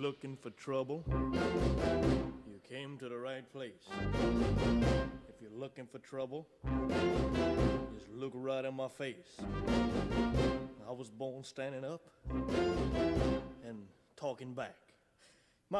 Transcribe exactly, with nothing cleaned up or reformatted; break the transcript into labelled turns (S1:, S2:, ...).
S1: looking for trouble, you came to the right place. If you're looking for trouble, just look right in my face. I was born standing up and talking back.